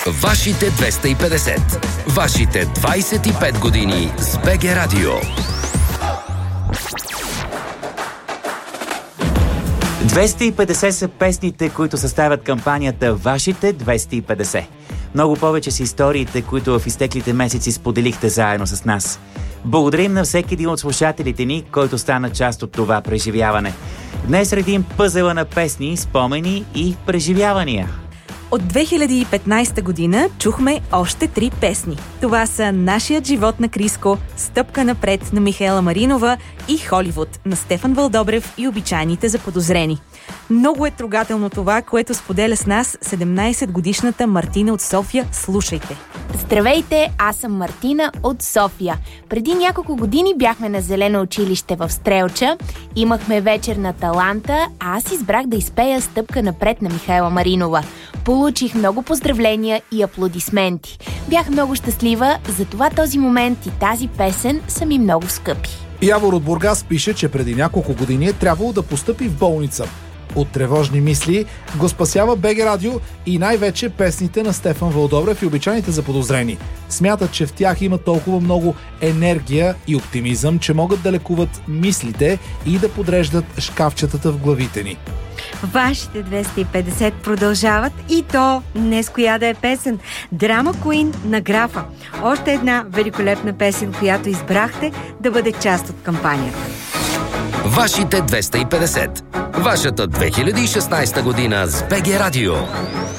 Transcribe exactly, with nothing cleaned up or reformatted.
Вашите двеста и петдесет. Вашите двайсет и пет години с БГ Радио. двеста и петдесет са песните, които съставят кампанията Вашите двеста и петдесет. Много повече са историите, които в изтеклите месеци споделихте заедно с нас. Благодарим на всеки един от слушателите ни, който стана част от това преживяване. Днес редим пъзела на песни, спомени и преживявания. От две хиляди и петнайсета година чухме още три песни. Това са Нашият живот на Криско, Стъпка напред на Михаела Маринова и Холивуд на Стефан Вълдобрев и Обичайните заподозрени. Много е трогателно това, което споделя с нас седемнайсетгодишната Мартина от София. Слушайте! Здравейте, аз съм Мартина от София. Преди няколко години бяхме на зелено училище в Стрелча, имахме вечер на таланта, а аз избрах да изпея Стъпка напред на Михаела Маринова. Получих много поздравления и аплодисменти. Бях много щастлива, затова този момент и тази песен са ми много скъпи. Явор от Бургас пише, че преди няколко години е трябвало да постъпи в болница. От тревожни мисли го спасява БГ Радио и най-вече песните на Стефан Вълдобрев и Обичайните заподозрени. Смятат, че в тях има толкова много енергия и оптимизъм, че могат да лекуват мислите и да подреждат шкафчетата в главите ни. Вашите двеста и петдесет продължават и то днес коя да е песен. Драма Queen на Графа. Още една великолепна песен, която избрахте да бъде част от кампанията. Вашите двеста и петдесет. Вашата две хиляди и шестнайсета година с БГ Радио.